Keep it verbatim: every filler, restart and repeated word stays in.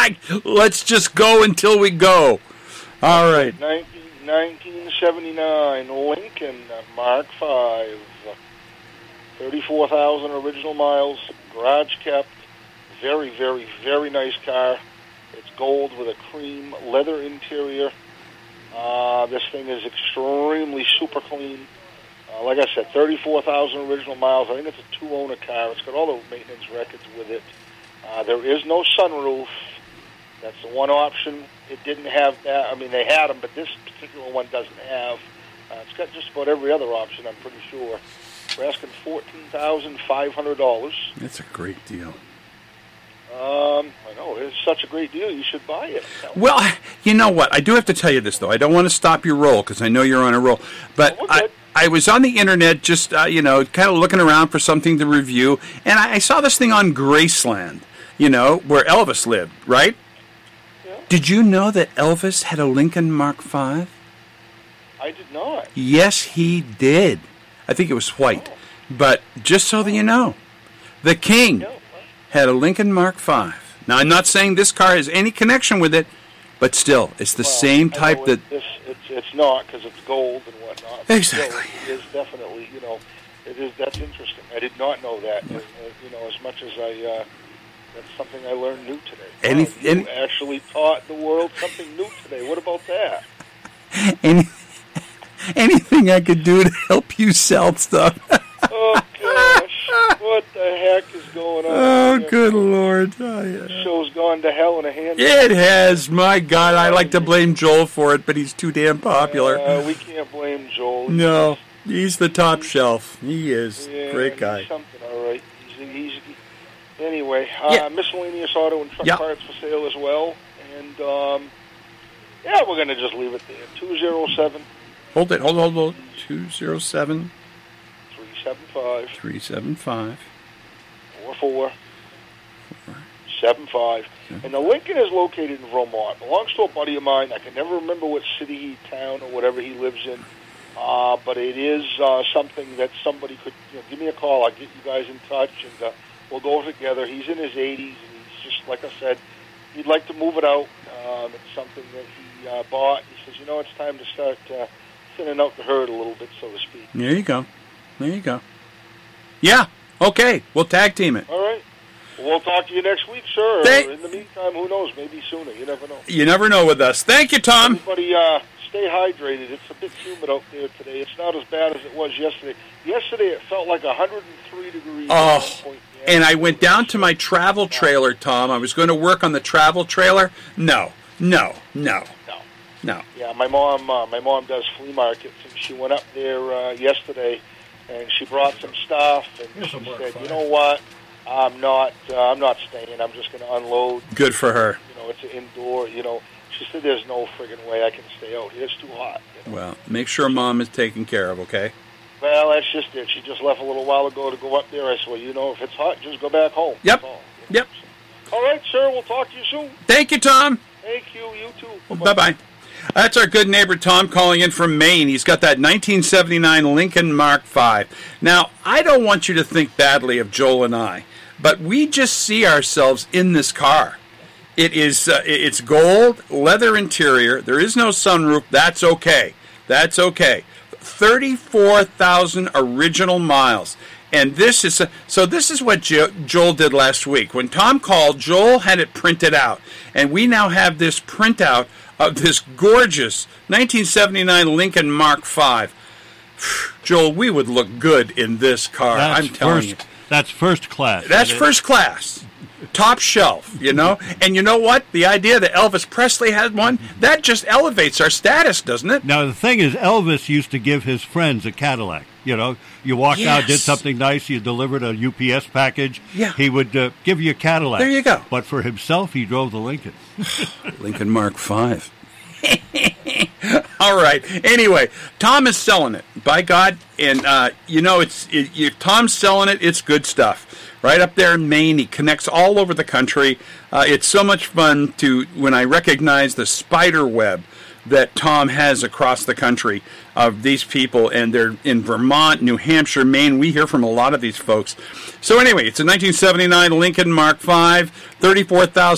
Let's just go until we go. All right. nineteen seventy-nine Lincoln Mark five. thirty-four thousand original miles. Garage kept. Very, very, very nice car. It's gold with a cream leather interior. Uh, this thing is extremely super clean. Uh, like I said, thirty-four thousand original miles. I think it's a two-owner car. It's got all the maintenance records with it. Uh, there is no sunroof. That's the one option. It didn't have that. I mean, they had them, but this particular one doesn't have. Uh, it's got just about every other option, I'm pretty sure. We're asking fourteen thousand five hundred dollars. That's a great deal. Um, I know, it's such a great deal. You should buy it. Well, you know what? I do have to tell you this, though. I don't want to stop your roll because I know you're on a roll. But oh, I, I was on the Internet just, uh, you know, kind of looking around for something to review, and I, I saw this thing on Graceland, you know, where Elvis lived, right? Yeah. Did you know that Elvis had a Lincoln Mark five? I did not. Yes, he did. I think it was white. Oh. But just so that you know, the King Yeah. had a Lincoln Mark five. Now, I'm not saying this car has any connection with it, but still, it's the Well, same I type know that... it- It's, it's, it's not, because it's gold and whatnot. But Exactly. still, it is definitely, you know, it is, that's interesting. I did not know that. And, uh, you know, as much as I, uh, that's something I learned new today. Any- Wow, you any- actually taught the world something new today. What about that? Any, anything I could do to help you sell stuff. Oh, gosh. What the heck is going on? Oh, here? good Lord. Oh, The yeah. show's gone to hell in a handbasket. It has. My God, I like to blame Joel for it, but he's too damn popular. Uh, we can't blame Joel. No, he's the top shelf. He is. Yeah, Great he's guy. something, all right. He's, he's, anyway, uh, Yeah. miscellaneous auto and truck Yeah. parts for sale as well. And, um, yeah, we're going to just leave it there. two oh seven, Hold it. Hold, hold, hold. two oh seven, three seven five, three seven five. four four seven five. And the Lincoln is located in Vermont. Belongs to a buddy of mine. I can never remember what city, town, or whatever he lives in. Uh, but it is uh, something that somebody could, you know, give me a call. I'll get you guys in touch, and uh, we'll go together. He's in his eighties, and he's just, like I said, he'd like to move it out. Um, it's something that he uh, bought. He says, you know, it's time to start uh, thinning out the herd a little bit, so to speak. There you go. There you go. Yeah. Okay. We'll tag team it. All right. Well, we'll talk to you next week, sir. Thank- In the meantime, who knows? Maybe sooner. You never know. You never know with us. Thank you, Tom. Everybody, uh, stay hydrated. It's a bit humid out there today. It's not as bad as it was yesterday. Yesterday, it felt like one hundred three degrees. Oh, at one point. Yeah. and I went down to my travel trailer, Tom. I was going to work on the travel trailer. No, no, no, No. no. Yeah, my mom. Uh, my mom does flea markets, and she went up there uh, yesterday, and she brought some stuff, and she said, "You know what? I'm not. Uh, I'm not staying. I'm just going to unload." Good for her. You know, it's an indoor. You know, she said, "There's no friggin' way I can stay out here. It's too hot." You know? Well, make sure Mom is taken care of, okay? Well, that's just it. She just left a little while ago to go up there. I said, well, you know, if it's hot, just go back home. Yep. That's all, you know? Yep. So, all right, sir. We'll talk to you soon. Thank you, Tom. Thank you. You too. Bye-bye. That's our good neighbor Tom calling in from Maine. He's got that nineteen seventy-nine Lincoln Mark five. Now, I don't want you to think badly of Joel and I, but we just see ourselves in this car. It is uh, it's gold, leather interior. There is no sunroof. That's okay. That's okay. thirty-four thousand original miles. And this is a, so this is what jo- Joel did last week. When Tom called, Joel had it printed out. And we now have this printout of this gorgeous nineteen seventy-nine Lincoln Mark five. Joel, we would look good in this car. That's I'm telling first, you. That's first class. That's first class. Top shelf, you know? And you know what? The idea that Elvis Presley had one, that just elevates our status, doesn't it? Now, the thing is, Elvis used to give his friends a Cadillac. You know, you walked out, did Yes. something nice, you delivered a U P S package. Yeah. He would uh, give you a Cadillac. There you go. But for himself, he drove the Lincoln. Lincoln Mark five. All right. Anyway, Tom is selling it. By God, and uh, you know, it's it, if Tom's selling it, it's good stuff. Right up there in Maine, he connects all over the country. Uh, it's so much fun to when I recognize the spider web that Tom has across the country of these people, and they're in Vermont, New Hampshire, Maine. We hear from a lot of these folks. So anyway, it's a nineteen seventy-nine Lincoln Mark five, thirty-four thousand